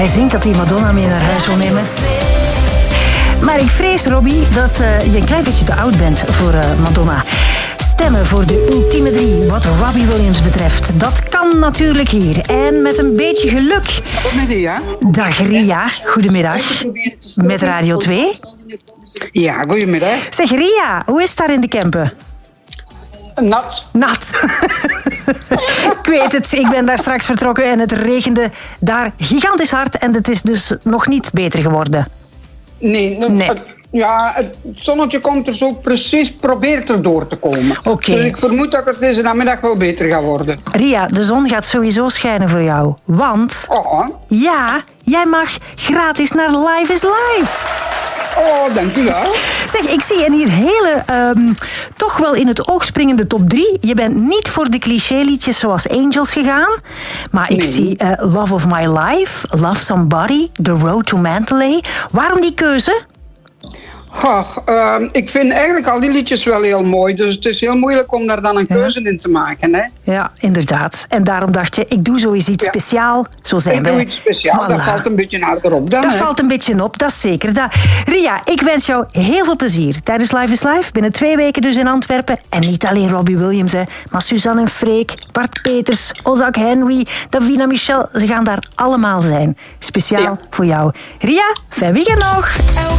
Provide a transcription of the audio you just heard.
Hij zingt dat hij Madonna mee naar huis wil nemen. Maar ik vrees, Robbie, dat je een klein beetje te oud bent voor Madonna. Stemmen voor de ultieme 3 wat Robbie Williams betreft. Dat kan natuurlijk hier. En met een beetje geluk... Dag Ria, goedemiddag. Met Radio 2. Ja, goedemiddag. Zeg Ria, hoe is het daar in de Kempen? Nat. Nat. Ik weet het, ik ben daar straks vertrokken en het regende daar gigantisch hard en het is dus nog niet beter geworden. Nee. Het zonnetje komt er zo precies, probeert er door te komen. Okay. Dus ik vermoed dat het deze namiddag wel beter gaat worden. Ria, de zon gaat sowieso schijnen voor jou. Want, ja, jij mag gratis naar Live is Live. Oh, dankjewel. Zeg, ik zie een hier hele, toch wel in het oog springende top 3. Je bent niet voor de cliché-liedjes zoals Angels gegaan. Maar ik zie Love of My Life, Love Somebody, The Road to Mandalay. Waarom die keuze? Ik vind eigenlijk al die liedjes wel heel mooi. Dus het is heel moeilijk om daar dan een keuze in te maken. Hè? Ja, inderdaad. En daarom dacht je, ik doe sowieso iets speciaal. Zo zijn wij. Ik doe iets speciaal, dat valt een beetje harder op dan. Dat valt een beetje op, dat is zeker. Ria, ik wens jou heel veel plezier tijdens Live is Live. Binnen 2 weken dus in Antwerpen. En niet alleen Robbie Williams, maar Suzanne en Freek, Bart Peters, Ozak Henry, Davina Michel. Ze gaan daar allemaal zijn. Speciaal voor jou. Ria, fijn weekend nog.